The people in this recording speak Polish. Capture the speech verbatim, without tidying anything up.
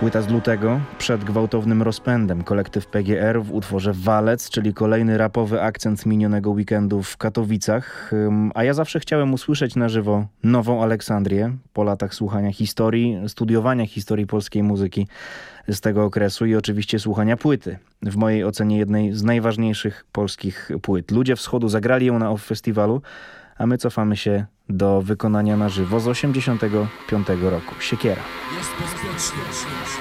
Płyta z lutego, przed gwałtownym rozpędem, kolektyw P G R w utworze Walec, czyli kolejny rapowy akcent minionego weekendu w Katowicach. A ja zawsze chciałem usłyszeć na żywo nową Aleksandrię po latach słuchania historii, studiowania historii polskiej muzyki z tego okresu i oczywiście słuchania płyty. W mojej ocenie jednej z najważniejszych polskich płyt. Ludzie Wschodu zagrali ją na Off Festiwalu, a my cofamy się do wykonania na żywo z osiemdziesiątego piątego roku. Siekiera. Jest bezpiecznie.